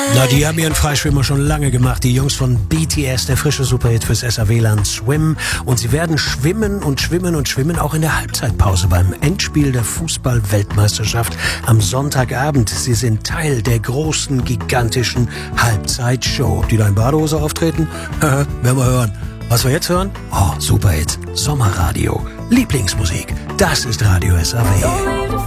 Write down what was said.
Na, die haben ihren Freischwimmer schon lange gemacht. Die Jungs von BTS, der frische Superhit fürs SAW-Land Swim. Und sie werden schwimmen und schwimmen und schwimmen, auch in der Halbzeitpause beim Endspiel der Fußball-Weltmeisterschaft am Sonntagabend. Sie sind Teil der großen, gigantischen Halbzeitshow. Ob die da in Badehose auftreten? Werden wir hören. Was wir jetzt hören? Oh, Superhit. Sommerradio. Lieblingsmusik. Das ist Radio SAW.